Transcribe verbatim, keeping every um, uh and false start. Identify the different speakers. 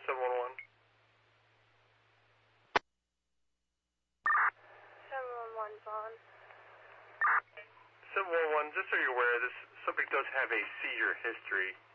Speaker 1: seven one one.
Speaker 2: seven one one, Vaughn.
Speaker 1: seven one one, just so you're aware, this subject does have a seizure history.